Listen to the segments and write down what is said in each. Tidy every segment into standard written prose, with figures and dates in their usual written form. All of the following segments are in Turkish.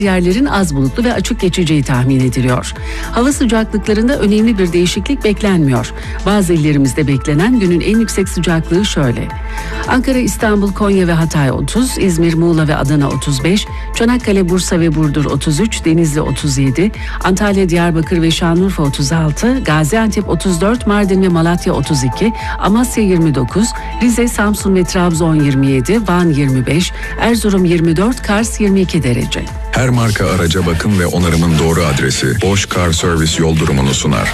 yerlerin az bulutlu ve açık geçeceği tahmin ediliyor. Hava sıcaklıklarında önemli bir değişiklik beklenmiyor. Bazı illerimizde beklenen günün en yüksek sıcaklığı şöyle: Ankara, İstanbul, Konya ve Hatay 30, İzmir, Muğla ve Adana 35, Çanakkale, Bursa ve Burdur 33, Denizli 37, Antalya, Diyarbakır ve Şanlıurfa 36, Gaziantep 34, Mardin ve Malatya 32, Amasya 29, Rize, Samsun ve Trabzon 27, Van 25, Erzurum 24, Kars 22 derece. Her marka araca bakım ve onarımın doğru adresi Bosch Car Service yol durumunu sunar.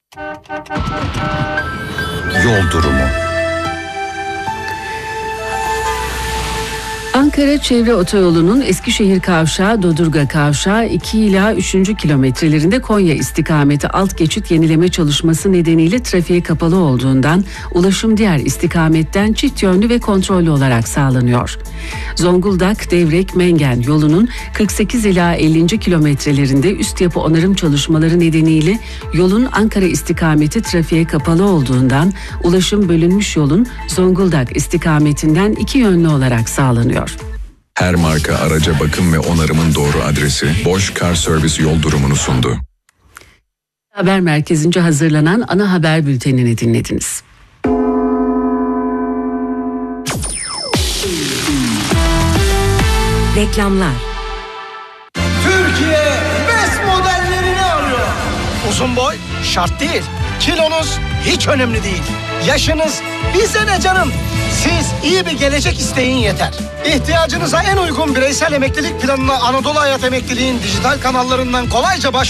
Yol durumu. Ankara Çevre Otoyolu'nun Eskişehir Kavşağı, Dodurga Kavşağı 2 ila 3. kilometrelerinde Konya istikameti alt geçit yenileme çalışması nedeniyle trafiğe kapalı olduğundan ulaşım diğer istikametten çift yönlü ve kontrollü olarak sağlanıyor. Zonguldak, Devrek, Mengen yolunun 48 ila 50. kilometrelerinde üst yapı onarım çalışmaları nedeniyle yolun Ankara istikameti trafiğe kapalı olduğundan ulaşım bölünmüş yolun Zonguldak istikametinden 2 yönlü olarak sağlanıyor. Her marka araca bakım ve onarımın doğru adresi Bosch Car Service yol durumunu sundu. Haber merkezince hazırlanan ana haber bültenini dinlediniz. Reklamlar. Türkiye best modellerini arıyor. Uzun boy şart değil. Kilonuz hiç önemli değil. Yaşınız bize ne canım? Siz iyi bir gelecek isteyin yeter. İhtiyacınıza en uygun bireysel emeklilik planına Anadolu Hayat Emekliliğin dijital kanallarından kolayca